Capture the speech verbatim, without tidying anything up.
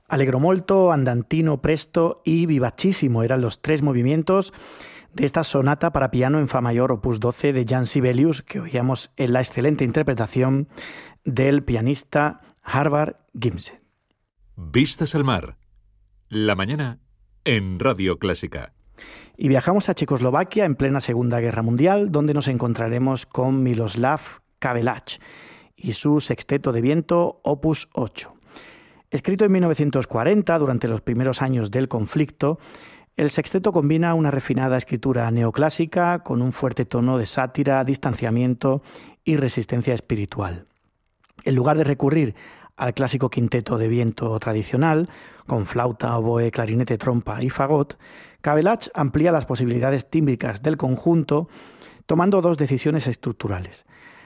Allegro molto, andantino, presto y vivacissimo eran los tres movimientos de esta sonata para piano en fa mayor opus doce de Jan Sibelius, que oíamos en la excelente interpretación del pianista Harvard Gimse. Vistas al mar. La mañana en Radio Clásica. Y viajamos a Checoslovaquia en plena Segunda Guerra Mundial, donde nos encontraremos con Miroslav Kabelach y su sexteto de viento opus ocho. Escrito en mil novecientos cuarenta, durante los primeros años del conflicto, el sexteto combina una refinada escritura neoclásica con un fuerte tono de sátira, distanciamiento y resistencia espiritual. En lugar de recurrir al clásico quinteto de viento tradicional, con flauta, oboe, clarinete, trompa y fagot, Kabelach amplía las posibilidades tímbricas del conjunto, tomando dos decisiones estructurales.